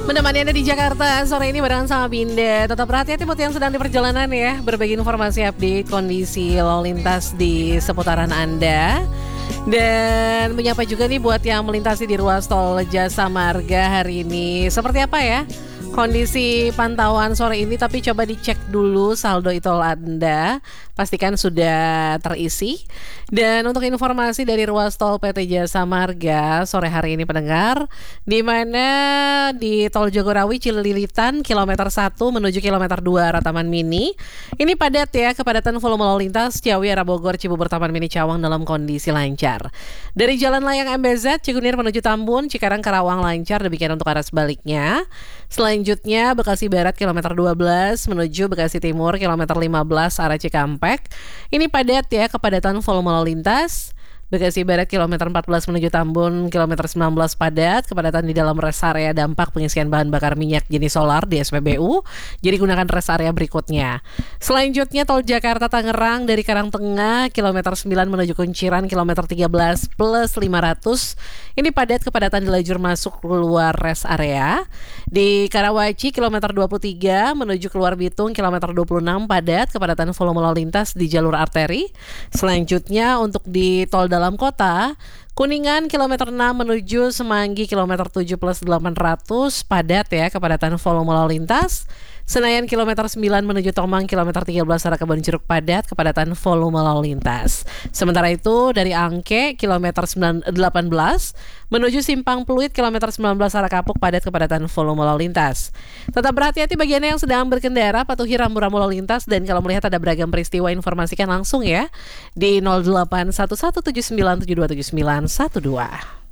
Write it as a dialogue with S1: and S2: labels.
S1: Menemani Anda di Jakarta sore ini barengan sama Binda. Tetap hati-hati buat yang sedang di perjalanan ya. Berbagi informasi update kondisi lalu lintas di seputaran Anda. Dan menyapa juga nih buat yang melintasi di ruas tol Jasa Marga hari ini. Seperti apa ya kondisi pantauan sore ini, tapi coba dicek dulu saldo e-tol Anda, pastikan sudah terisi. Dan untuk informasi dari ruas tol PT Jasa Marga sore hari ini pendengar, di mana di tol Jagorawi Cililitan kilometer 1 menuju kilometer 2 arah Taman Mini. Ini padat ya, kepadatan volume lalu lintas Ciawi arah Bogor Cibubur Taman Mini Cawang dalam kondisi lancar. Dari Jalan Layang MBZ Cikunir menuju Tambun Cikarang Karawang lancar, demikian untuk arah sebaliknya. Selanjutnya Bekasi Barat kilometer 12 menuju Bekasi Timur kilometer 15 arah Cikampek. Ini padat ya, kepadatan volume lalu lintas. Bekasi Barat kilometer 14 menuju Tambun kilometer 19 padat, kepadatan di dalam rest area dampak pengisian bahan bakar minyak jenis solar di SPBU. Jadi gunakan rest area berikutnya. Selanjutnya tol Jakarta Tangerang dari Karangtengah kilometer 9 menuju Kunciran kilometer 13 plus 500. Ini padat, kepadatan di lajur masuk keluar rest area. Di Karawaci kilometer 23 menuju keluar Bitung kilometer 26 padat, kepadatan volume lalu lintas di jalur arteri. Selanjutnya untuk di tol dalam kota, Kuningan kilometer 6 menuju Semanggi kilometer 7 plus 800 padat ya, kepadatan volume lalu lintas. Senayan kilometer 9 menuju Tomang kilometer 13 arah Kebonjeruk padat, kepadatan volume lalu lintas. Sementara itu dari Angke kilometer 18 menuju Simpang Pluit kilometer 19 arah Kapuk padat, kepadatan volume lalu lintas. Tetap berhati-hati bagi Anda yang sedang berkendara, patuhi rambu-rambu lalu lintas, dan kalau melihat ada beragam peristiwa informasikan langsung ya di 081179727912.